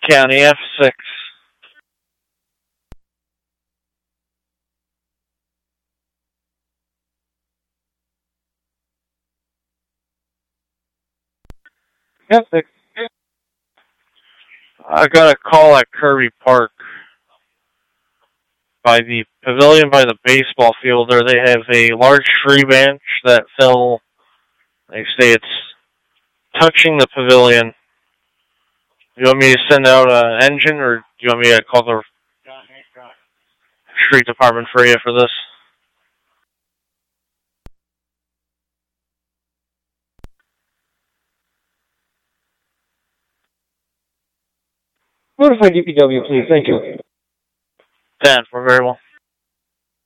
County F6. F6. I got a call at Kirby Park by the pavilion by the baseball field there. They have a large tree branch that fell. They say it's touching the pavilion. Do you want me to send out an engine, or do you want me to call the street department for you for this? Notify DPW, please. Thank you. 10, we're very well.